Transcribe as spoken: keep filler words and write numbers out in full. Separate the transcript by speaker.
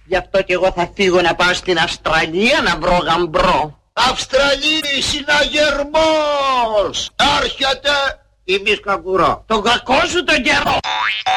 Speaker 1: Γι' αυτό και εγώ θα φύγω να πάω στην Αυστραλία να βρω γαμπρό.
Speaker 2: Αυστραλίνη, συναγερμός! Άρχεται η μισκαγκουρά.
Speaker 1: Τον κακό σου τον καιρό.